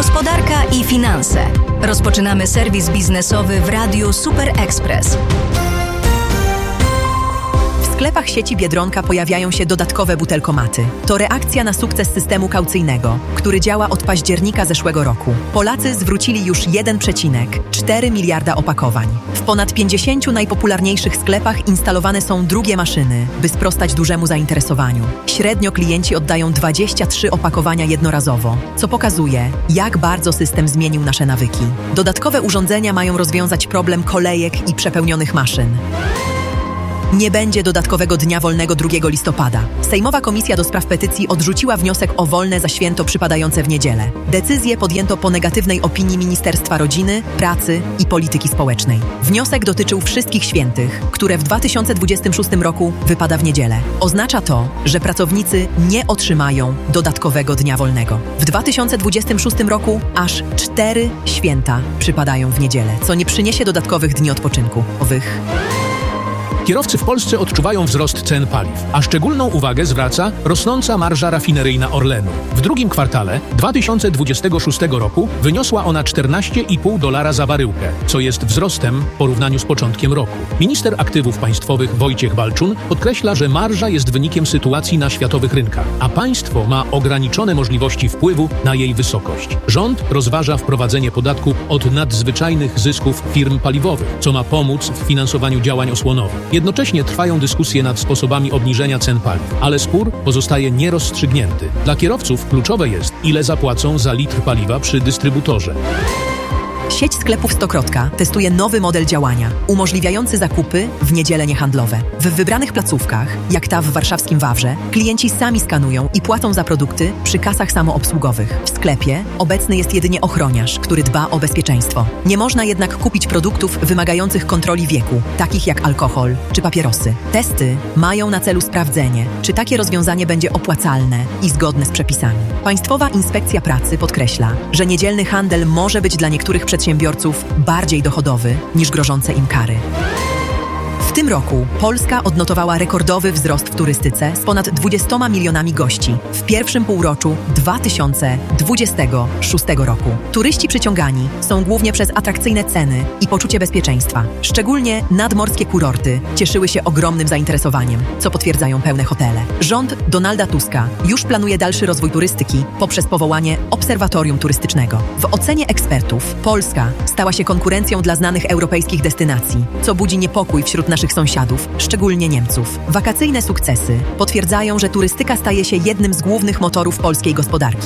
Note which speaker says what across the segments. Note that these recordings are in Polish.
Speaker 1: Gospodarka i finanse. Rozpoczynamy serwis biznesowy w Radiu Super Express.
Speaker 2: W sklepach sieci Biedronka pojawiają się dodatkowe butelkomaty. To reakcja na sukces systemu kaucyjnego, który działa od października zeszłego roku. Polacy zwrócili już 1,4 miliarda opakowań. W ponad 50 najpopularniejszych sklepach instalowane są drugie maszyny, by sprostać dużemu zainteresowaniu. Średnio klienci oddają 23 opakowania jednorazowo, co pokazuje, jak bardzo system zmienił nasze nawyki. Dodatkowe urządzenia mają rozwiązać problem kolejek i przepełnionych maszyn. Nie będzie dodatkowego dnia wolnego 2 listopada. Sejmowa Komisja do Spraw Petycji odrzuciła wniosek o wolne za święto przypadające w niedzielę. Decyzję podjęto po negatywnej opinii Ministerstwa Rodziny, Pracy i Polityki Społecznej. Wniosek dotyczył wszystkich świętych, które w 2026 roku wypada w niedzielę. Oznacza to, że pracownicy nie otrzymają dodatkowego dnia wolnego. W 2026 roku aż 4 święta przypadają w niedzielę, co nie przyniesie dodatkowych dni odpoczynku.
Speaker 3: Kierowcy w Polsce odczuwają wzrost cen paliw, a szczególną uwagę zwraca rosnąca marża rafineryjna Orlenu. W drugim kwartale 2026 roku wyniosła ona $14,5 za baryłkę, co jest wzrostem w porównaniu z początkiem roku. Minister aktywów państwowych Wojciech Walczun podkreśla, że marża jest wynikiem sytuacji na światowych rynkach, a państwo ma ograniczone możliwości wpływu na jej wysokość. Rząd rozważa wprowadzenie podatku od nadzwyczajnych zysków firm paliwowych, co ma pomóc w finansowaniu działań osłonowych. Jednocześnie trwają dyskusje nad sposobami obniżenia cen paliw, ale spór pozostaje nierozstrzygnięty. Dla kierowców kluczowe jest, ile zapłacą za litr paliwa przy dystrybutorze.
Speaker 2: Sieć sklepów Stokrotka testuje nowy model działania, umożliwiający zakupy w niedziele niehandlowe. W wybranych placówkach, jak ta w warszawskim Wawrze, klienci sami skanują i płacą za produkty przy kasach samoobsługowych. W sklepie obecny jest jedynie ochroniarz, który dba o bezpieczeństwo. Nie można jednak kupić produktów wymagających kontroli wieku, takich jak alkohol czy papierosy. Testy mają na celu sprawdzenie, czy takie rozwiązanie będzie opłacalne i zgodne z przepisami. Państwowa Inspekcja Pracy podkreśla, że niedzielny handel może być dla niektórych przedsiębiorców bardziej dochodowy niż grożące im kary. W tym roku Polska odnotowała rekordowy wzrost w turystyce z ponad 20 milionami gości w pierwszym półroczu 2026 roku. Turyści przyciągani są głównie przez atrakcyjne ceny i poczucie bezpieczeństwa. Szczególnie nadmorskie kurorty cieszyły się ogromnym zainteresowaniem, co potwierdzają pełne hotele. Rząd Donalda Tuska już planuje dalszy rozwój turystyki poprzez powołanie obserwatorium turystycznego. W ocenie ekspertów Polska stała się konkurencją dla znanych europejskich destynacji, co budzi niepokój wśród naszych sąsiadów, szczególnie Niemców. Wakacyjne sukcesy potwierdzają, że turystyka staje się jednym z głównych motorów polskiej gospodarki.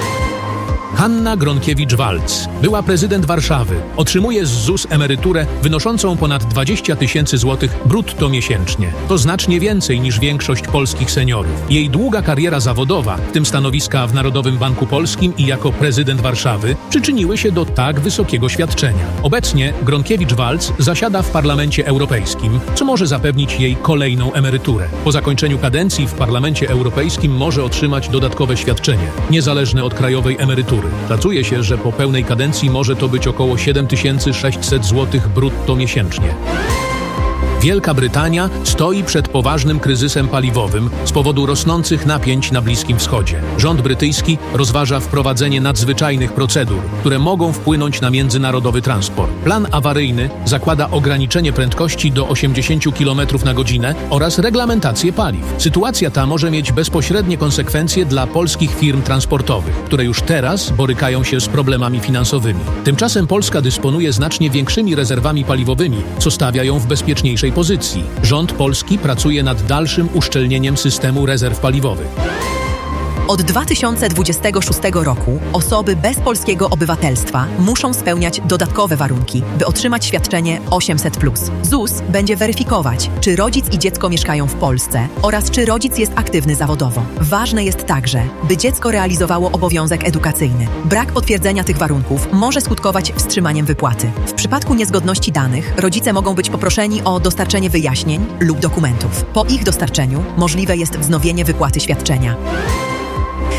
Speaker 3: Hanna Gronkiewicz-Waltz, była prezydent Warszawy, otrzymuje z ZUS emeryturę wynoszącą ponad 20 000 złotych brutto miesięcznie. To znacznie więcej niż większość polskich seniorów. Jej długa kariera zawodowa, w tym stanowiska w Narodowym Banku Polskim i jako prezydent Warszawy, przyczyniły się do tak wysokiego świadczenia. Obecnie Gronkiewicz-Waltz zasiada w Parlamencie Europejskim, co może zapewnić jej kolejną emeryturę. Po zakończeniu kadencji w Parlamencie Europejskim może otrzymać dodatkowe świadczenie, niezależne od krajowej emerytury. Szacuje się, że po pełnej kadencji może to być około 7600 zł brutto miesięcznie. Wielka Brytania stoi przed poważnym kryzysem paliwowym z powodu rosnących napięć na Bliskim Wschodzie. Rząd brytyjski rozważa wprowadzenie nadzwyczajnych procedur, które mogą wpłynąć na międzynarodowy transport. Plan awaryjny zakłada ograniczenie prędkości do 80 km na godzinę oraz reglamentację paliw. Sytuacja ta może mieć bezpośrednie konsekwencje dla polskich firm transportowych, które już teraz borykają się z problemami finansowymi. Tymczasem Polska dysponuje znacznie większymi rezerwami paliwowymi, co stawia ją w bezpieczniejszej pozycji. Rząd polski pracuje nad dalszym uszczelnieniem systemu rezerw paliwowych.
Speaker 2: Od 2026 roku osoby bez polskiego obywatelstwa muszą spełniać dodatkowe warunki, by otrzymać świadczenie 800+. ZUS będzie weryfikować, czy rodzic i dziecko mieszkają w Polsce oraz czy rodzic jest aktywny zawodowo. Ważne jest także, by dziecko realizowało obowiązek edukacyjny. Brak potwierdzenia tych warunków może skutkować wstrzymaniem wypłaty. W przypadku niezgodności danych rodzice mogą być poproszeni o dostarczenie wyjaśnień lub dokumentów. Po ich dostarczeniu możliwe jest wznowienie wypłaty świadczenia.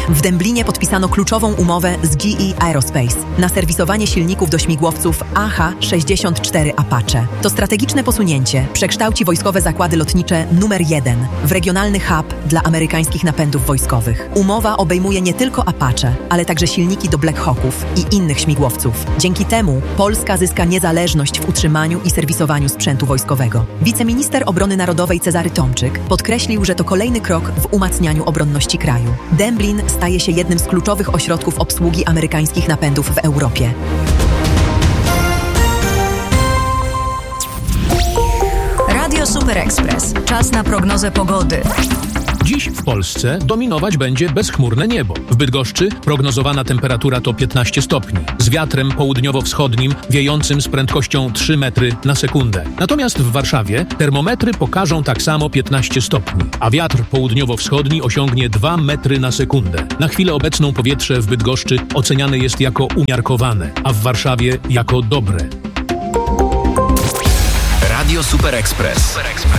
Speaker 2: W Dęblinie podpisano kluczową umowę z GE Aerospace na serwisowanie silników do śmigłowców AH-64 Apache. To strategiczne posunięcie przekształci wojskowe zakłady lotnicze numer 1 w regionalny hub dla amerykańskich napędów wojskowych. Umowa obejmuje nie tylko Apache, ale także silniki do Black Hawków i innych śmigłowców. Dzięki temu Polska zyska niezależność w utrzymaniu i serwisowaniu sprzętu wojskowego. Wiceminister Obrony Narodowej Cezary Tomczyk podkreślił, że to kolejny krok w umacnianiu obronności kraju. Dęblin staje się jednym z kluczowych ośrodków obsługi amerykańskich napędów w Europie.
Speaker 1: Radio Super Express. Czas na prognozę pogody.
Speaker 3: Dziś w Polsce dominować będzie bezchmurne niebo. W Bydgoszczy prognozowana temperatura to 15 stopni, z wiatrem południowo-wschodnim wiejącym z prędkością 3 metry na sekundę. Natomiast w Warszawie termometry pokażą tak samo 15 stopni, a wiatr południowo-wschodni osiągnie 2 metry na sekundę. Na chwilę obecną powietrze w Bydgoszczy oceniane jest jako umiarkowane, a w Warszawie jako dobre.
Speaker 4: Radio Super Express.